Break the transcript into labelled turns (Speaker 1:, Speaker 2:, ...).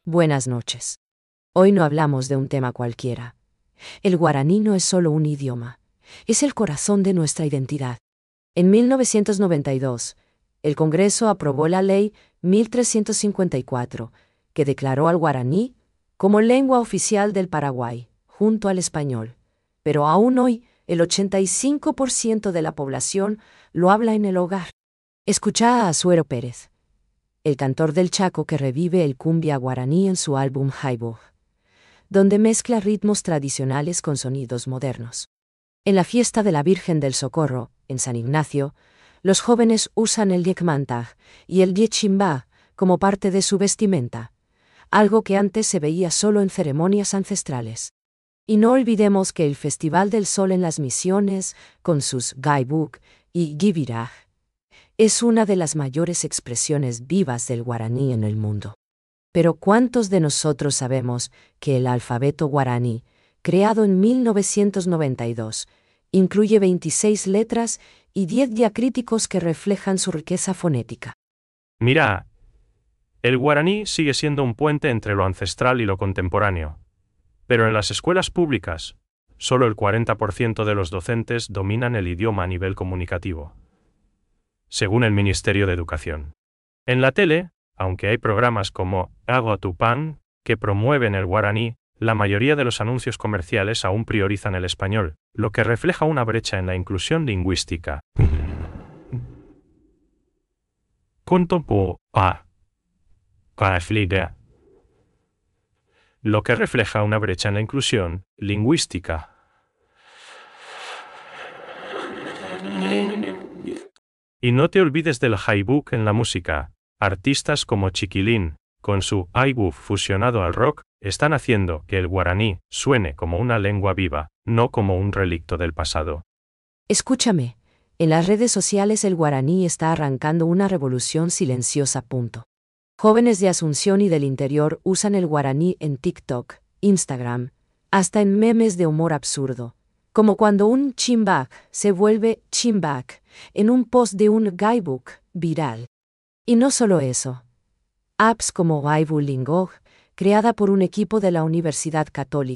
Speaker 1: Buenas noches. Hoy no hablamos de un tema cualquiera. El guaraní no es solo un idioma, es el corazón de nuestra identidad. En 1992, el Congreso aprobó la Ley 1354, que declaró al guaraní como lengua oficial del Paraguay, junto al español. Pero aún hoy, el 85% de la población lo habla en el hogar. Escucha a Azuero Pérez, el cantor del Chaco que revive el cumbia guaraní en su álbum Jaiboj, donde mezcla ritmos tradicionales con sonidos modernos. En la fiesta de la Virgen del Socorro, en San Ignacio, los jóvenes usan el yekmantag y el diechimba como parte de su vestimenta, algo que antes se veía solo en ceremonias ancestrales. Y no olvidemos que el Festival del Sol en las Misiones, con sus gaibuk y gibiraj, es una de las mayores expresiones vivas del guaraní en el mundo. Pero ¿cuántos de nosotros sabemos que el alfabeto guaraní, creado en 1992, incluye 26 letras y 10 diacríticos que reflejan su riqueza fonética?
Speaker 2: Mira, el guaraní sigue siendo un puente entre lo ancestral y lo contemporáneo. Pero en las escuelas públicas, solo el 40% de los docentes dominan el idioma a nivel comunicativo, según el Ministerio de Educación. En la tele, aunque hay programas como Agua tu pan, que promueven el guaraní, la mayoría de los anuncios comerciales aún priorizan el español, lo que refleja una brecha en la inclusión lingüística. Lo que refleja una brecha en la inclusión lingüística. Y no te olvides del jaibuk en la música. Artistas como Chiquilín, con su jaibuk fusionado al rock, están haciendo que el guaraní suene como una lengua viva, no como un relicto del pasado.
Speaker 1: Escúchame, en las redes sociales el guaraní está arrancando una revolución silenciosa. Jóvenes de Asunción y del interior usan el guaraní en TikTok, Instagram, hasta en memes de humor absurdo, como cuando un chimbak se vuelve chimbak en un post de un gaibuk viral. Y no solo eso. Apps como Waibu Lingoj, creada por un equipo de la Universidad Católica,